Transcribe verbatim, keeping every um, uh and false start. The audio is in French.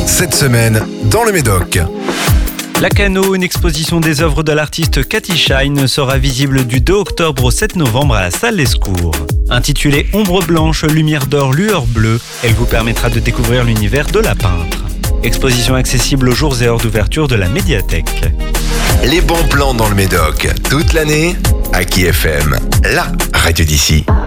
Cette semaine, dans le Médoc. Lacanau, une exposition des œuvres de l'artiste Cathy Shine, sera visible du deux octobre au sept novembre à la salle Lescours. Intitulée Ombre blanche, lumière d'or, lueur bleue, elle vous permettra de découvrir l'univers de la peintre. Exposition accessible aux jours et heures d'ouverture de la médiathèque. Les bons plans dans le Médoc, toute l'année, à Aki F M, la radio d'ici.